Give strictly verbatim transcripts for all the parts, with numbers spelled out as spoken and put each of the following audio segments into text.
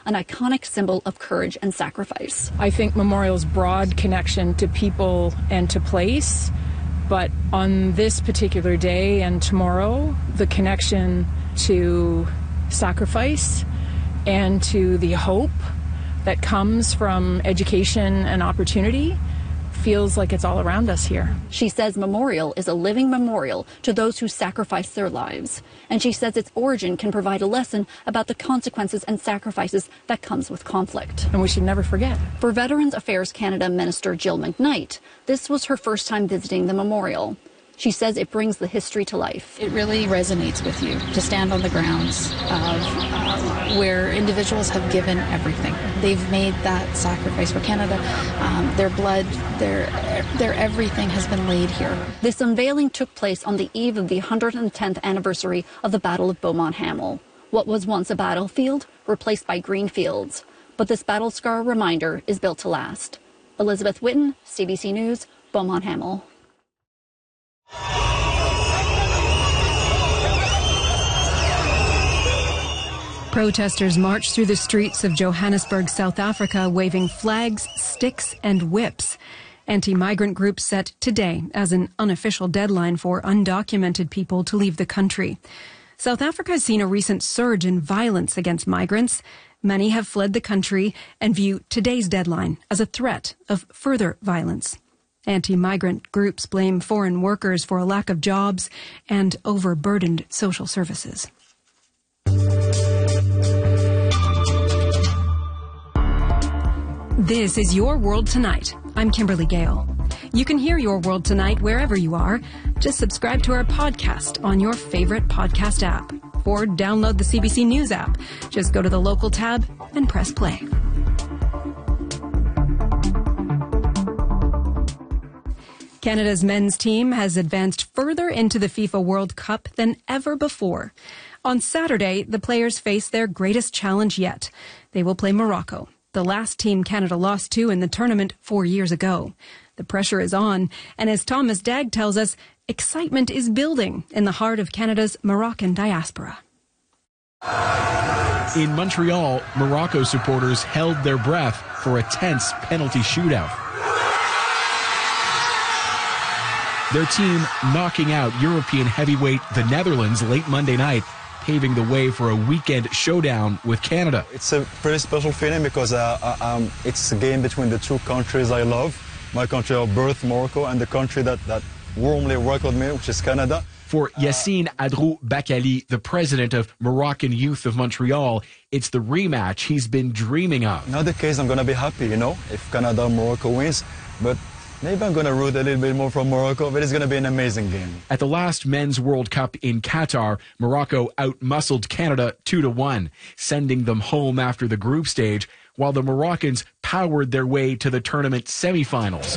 an iconic symbol of courage and sacrifice. I think Memorial's broad connection to people and to place, but on this particular day and tomorrow, the connection to sacrifice and to the hope that comes from education and opportunity feels like it's all around us here. She says Memorial is a living memorial to those who sacrificed their lives. And she says its origin can provide a lesson about the consequences and sacrifices that comes with conflict. And we should never forget. For Veterans Affairs Canada Minister Jill McKnight, this was her first time visiting the memorial. She says it brings the history to life. It really resonates with you to stand on the grounds of uh, where individuals have given everything. They've made that sacrifice for Canada. Um, their blood, their, their everything has been laid here. This unveiling took place on the eve of the one hundred tenth anniversary of the Battle of Beaumont Hamel. What was once a battlefield, replaced by green fields. But this battle scar reminder is built to last. Elizabeth Whitten, C B C News, Beaumont Hamel. Protesters marched through the streets of Johannesburg, South Africa, waving flags, sticks, and whips. Anti-migrant groups set today as an unofficial deadline for undocumented people to leave the country. South Africa has seen a recent surge in violence against migrants. Many have fled the country and view today's deadline as a threat of further violence. Anti-migrant groups blame foreign workers for a lack of jobs and overburdened social services. This is Your World Tonight. I'm Kimberly Gale. You can hear Your World Tonight wherever you are. Just subscribe to our podcast on your favorite podcast app or download the C B C News app. Just go to the local tab and press play. Canada's men's team has advanced further into the FIFA World Cup than ever before. On Saturday, the players face their greatest challenge yet. They will play Morocco, the last team Canada lost to in the tournament four years ago. The pressure is on, and as Thomas Dagg tells us, excitement is building in the heart of Canada's Moroccan diaspora. In Montreal, Morocco supporters held their breath for a tense penalty shootout. Their team knocking out European heavyweight the Netherlands late Monday night, paving the way for a weekend showdown with Canada. It's a pretty special feeling because uh, um, it's a game between the two countries I love. My country of birth, Morocco, and the country that, that warmly welcomed me, which is Canada. For Yassine Adrou Bakali, the president of Moroccan Youth of Montreal, it's the rematch he's been dreaming of. In other case, I'm going to be happy, you know, if Canada Morocco wins, but maybe I'm going to root a little bit more for Morocco, but it's going to be an amazing game. At the last Men's World Cup in Qatar, Morocco outmuscled Canada two to one, sending them home after the group stage, while the Moroccans powered their way to the tournament semifinals.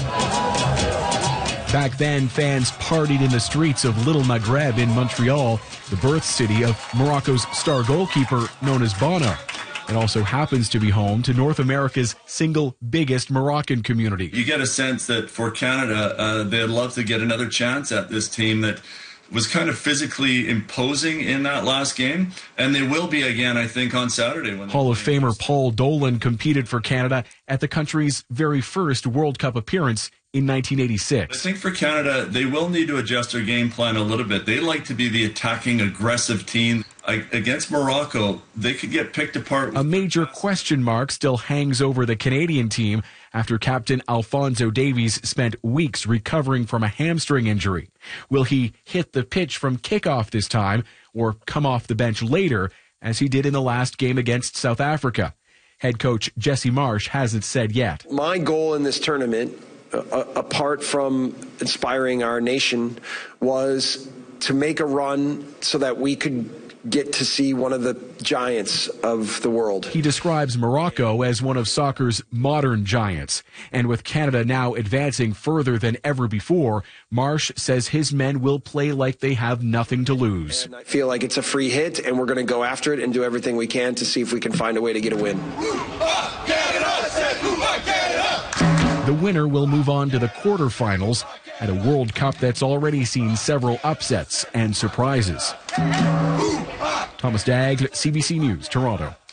Back then, fans partied in the streets of Little Maghreb in Montreal, the birth city of Morocco's star goalkeeper known as Bono. It also happens to be home to North America's single biggest Moroccan community. You get a sense that for Canada, uh, they'd love to get another chance at this team that was kind of physically imposing in that last game. And they will be again, I think, on Saturday. When Hall of Famer Paul Dolan competed for Canada at the country's very first World Cup appearance in nineteen eighty-six. I think for Canada, they will need to adjust their game plan a little bit. They like to be the attacking, aggressive team. I, against Morocco, they could get picked apart. A major question mark still hangs over the Canadian team after captain Alphonso Davies spent weeks recovering from a hamstring injury. Will he hit the pitch from kickoff this time or come off the bench later, as he did in the last game against South Africa? Head coach Jesse Marsh hasn't said yet. My goal in this tournament, uh, apart from inspiring our nation, was to make a run so that we could get to see one of the giants of the world. He describes Morocco as one of soccer's modern giants. And with Canada now advancing further than ever before, Marsh says his men will play like they have nothing to lose. And I feel like it's a free hit, and we're going to go after it and do everything we can to see if we can find a way to get a win. The winner will move on to the quarterfinals at a World Cup that's already seen several upsets and surprises. Thomas Dagg, C B C News, Toronto.